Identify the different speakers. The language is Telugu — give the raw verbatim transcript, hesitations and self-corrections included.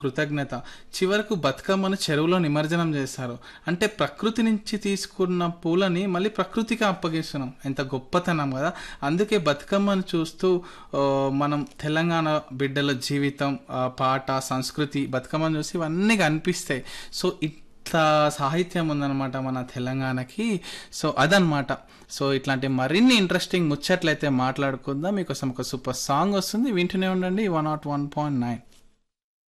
Speaker 1: కృతజ్ఞత. చివరకు బతుకమ్మను చెరువులో నిమజ్జనం చేస్తారు. అంటే ప్రకృతి నుంచి తీసుకున్న పూలని మళ్ళీ ప్రకృతికి అప్పగిస్తున్నాం. ఎంత గొప్పతనం గదా! అందుకే బతుకమ్మను చూస్తూ ఆహ్, మనం తెలంగాణ బిడ్డల జీవితం, ఆహ్, పాట, సంస్కృతి బతుకమ్మను చూసి ఇవన్నీ కనిపిస్తాయి. సో, ఇట్లా సాహిత్యం ఉందనమాట మన తెలంగాణకి. సో, అదనమాట. సో, ఇట్లాంటి మరిన్ని ఇంట్రెస్టింగ్ ముచ్చట్లయితే మాట్లాడుకుందాం. మీకోసం ఒక సూపర్ సాంగ్ వస్తుంది. వింటూనే ఉండండి. One not one point nine